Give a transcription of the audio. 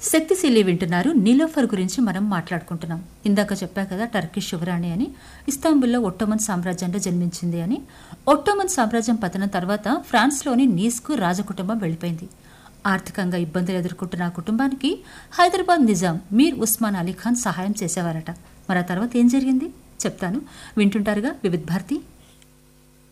శక్తిశీలి వింటున్నారు. నీలోఫర్ గురించి మనం మాట్లాడుకుంటున్నాం. ఇందాక చెప్పా కదా, టర్కిష్ యువరాణి అని, ఇస్తాంబుల్లో ఒట్టోమన్ సామ్రాజ్యంలో జన్మించింది అని. ఒట్టోమన్ సామ్రాజ్యం పతనం తర్వాత ఫ్రాన్స్లోని నీస్కు రాజకుటుంబం వెళ్లిపోయింది. ఆర్థికంగా ఇబ్బందులు ఎదుర్కొంటున్న ఆ కుటుంబానికి హైదరాబాద్ నిజాం మీర్ ఉస్మాన్ అలీ ఖాన్ సహాయం చేసేవారట. మరి ఆ తర్వాత ఏం జరిగింది చెప్తాను, వింటుంటారుగా వివిధ భారతి